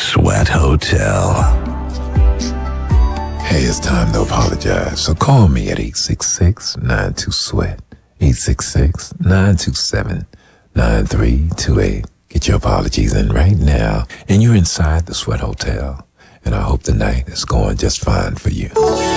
Sweat Hotel. Hey, it's time to apologize. So call me at 866-92-SWEAT. 866-927-9328. Get your apologies in right now. And you're inside the Sweat Hotel. And I hope the night is going just fine for you.